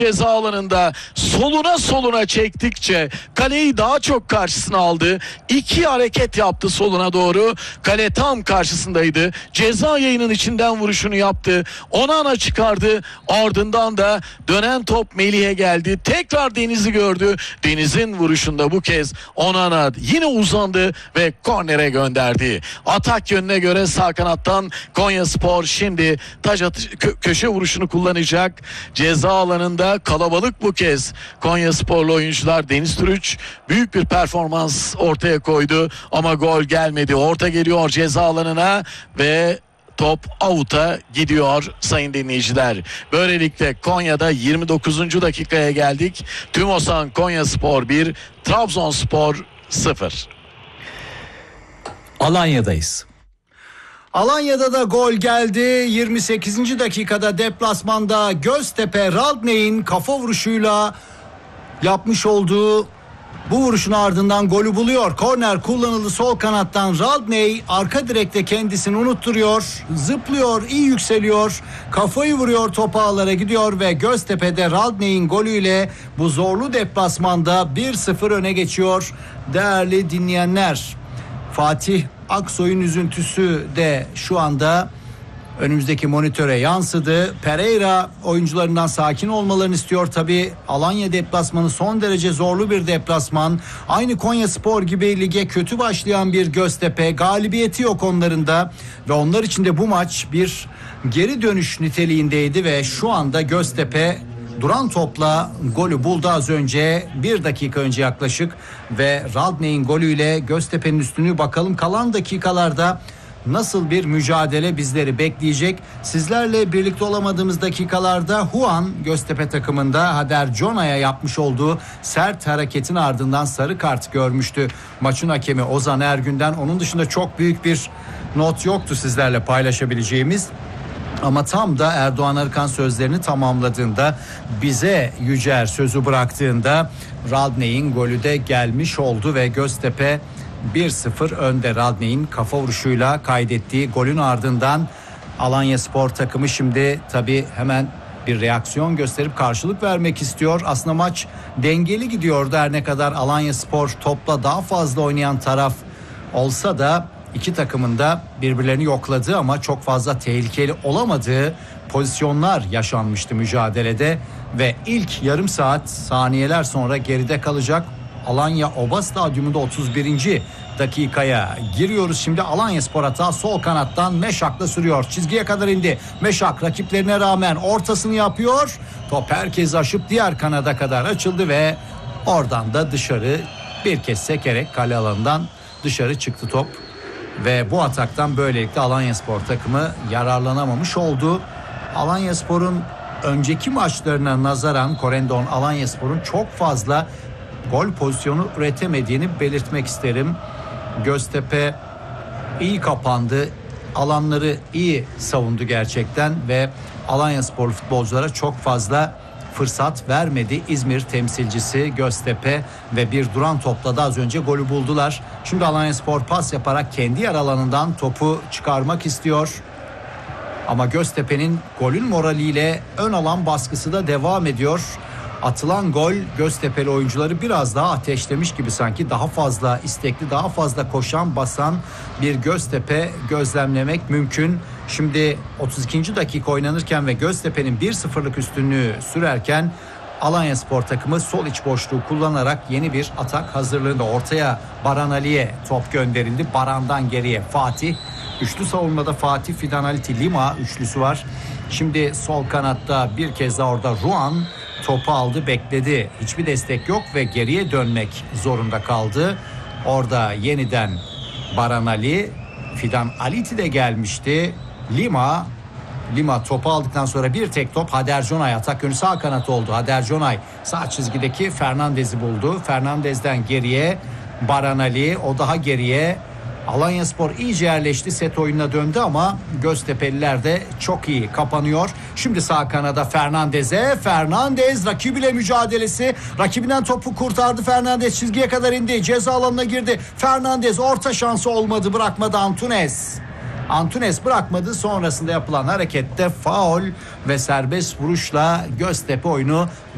ceza alanında soluna çektikçe kaleyi daha çok karşısına aldı. İki hareket yaptı soluna doğru. Kale tam karşısındaydı. Ceza yayının içinden vuruşunu yaptı. Onana çıkardı. Ardından da dönen top Melih'e geldi. Tekrar Deniz'i gördü. Deniz'in vuruşunda bu kez Onana yine uzandı ve kornere gönderdi. Atak yönüne göre sağ kanattan Konyaspor şimdi köşe vuruşunu kullanacak. Ceza alanında kalabalık bu kez. Konyasporlu oyuncular. Deniz Türüç büyük bir performans ortaya koydu ama gol gelmedi. Orta geliyor ceza alanına ve top out'a gidiyor sayın dinleyiciler. Böylelikle Konya'da 29. dakikaya geldik. Tümosan Konyaspor 1, Trabzonspor 0. Alanya'dayız. Alanya'da da gol geldi. 28. dakikada deplasmanda Göztepe Radney'in kafa vuruşuyla yapmış olduğu bu vuruşun ardından golü buluyor. Korner kullanıldı sol kanattan. Radney arka direkte kendisini unutturuyor. Zıplıyor, iyi yükseliyor. Kafayı vuruyor, top ağlara gidiyor ve Göztepe'de Radney'in golüyle bu zorlu deplasmanda 1-0 öne geçiyor. Değerli dinleyenler, Fatih Aksoy'un üzüntüsü de şu anda önümüzdeki monitöre yansıdı. Pereira oyuncularından sakin olmalarını istiyor tabii. Alanya deplasmanı son derece zorlu bir deplasman. Aynı Konyaspor gibi lige kötü başlayan bir Göztepe. Galibiyeti yok onların da ve onlar için de bu maç bir geri dönüş niteliğindeydi ve şu anda Göztepe duran topla golü buldu az önce, bir dakika önce yaklaşık ve Radney'in golüyle Göztepe'nin üstünlüğü. Bakalım kalan dakikalarda nasıl bir mücadele bizleri bekleyecek? Sizlerle birlikte olamadığımız dakikalarda Huan Göztepe takımında Hader Jona'ya yapmış olduğu sert hareketin ardından sarı kart görmüştü maçın hakemi Ozan Ergün'den. Onun dışında çok büyük bir not yoktu sizlerle paylaşabileceğimiz. Ama tam da Erdoğan Arıkan sözlerini tamamladığında, bize Yücer sözü bıraktığında Radney'in golü de gelmiş oldu ve Göztepe 1-0 önde. Radney'in kafa vuruşuyla kaydettiği golün ardından Alanyaspor takımı şimdi tabii hemen bir reaksiyon gösterip karşılık vermek istiyor. Aslında maç dengeli gidiyordu her ne kadar Alanyaspor topla daha fazla oynayan taraf olsa da iki takımın da birbirlerini yokladığı ama çok fazla tehlikeli olamadığı pozisyonlar yaşanmıştı mücadelede ve ilk yarım saat saniyeler sonra geride kalacak. Alanya Oba Stadyumu'nda 31. dakikaya giriyoruz. Şimdi Alanyaspor hata sol kanattan Meşak'la sürüyor. Çizgiye kadar indi. Meşak rakiplerine rağmen ortasını yapıyor. Top herkesi aşıp diğer kanada kadar açıldı ve oradan da dışarı bir kez sekerek kale alanından dışarı çıktı top. Ve bu ataktan böylelikle Alanyaspor takımı yararlanamamış oldu. Alanyaspor'un önceki maçlarına nazaran Korendon Alanyaspor'un çok fazla gol pozisyonu üretemediğini belirtmek isterim. Göztepe iyi kapandı. Alanları iyi savundu gerçekten ve Alanyasporlu futbolculara çok fazla fırsat vermedi. İzmir temsilcisi Göztepe ve bir duran topla da az önce golü buldular. Şimdi Alanyaspor pas yaparak kendi yer alanından topu çıkarmak istiyor. Ama Göztepe'nin golün moraliyle ön alan baskısı da devam ediyor. Atılan gol Göztepe'li oyuncuları biraz daha ateşlemiş gibi sanki. Daha fazla istekli, daha fazla koşan, basan bir Göztepe gözlemlemek mümkün. Şimdi 32. dakika oynanırken ve Göztepe'nin 1-0'lık üstünlüğü sürerken Alanyaspor takımı sol iç boşluğu kullanarak yeni bir atak hazırlığında. Ortaya Baran Ali'ye top gönderildi. Baran'dan geriye Fatih. Üçlü savunmada Fatih, Fidan Aliti, Lima üçlüsü var. Şimdi sol kanatta bir kez daha orada Ruan topu aldı, bekledi. Hiçbir destek yok ve geriye dönmek zorunda kaldı. Orada yeniden Baran Ali, Fidan Aliti de gelmişti. Lima topu aldıktan sonra bir tek top Hader Jonay, atak yönü sağ kanat oldu. Hader Jonay sağ çizgideki Fernandez'i buldu. Fernandez'den geriye Baran Ali, o daha geriye. Alanyaspor iyice yerleşti, set oyununa döndü ama Göztepe'liler de çok iyi kapanıyor. Şimdi sağ kanada Fernandez rakibiyle mücadelesi, rakibinden topu kurtardı. Fernandez çizgiye kadar indi, ceza alanına girdi. Fernandez orta şansı olmadı, bırakmadı Antunes bırakmadı. Sonrasında yapılan harekette faul ve serbest vuruşla Göztepe oyunu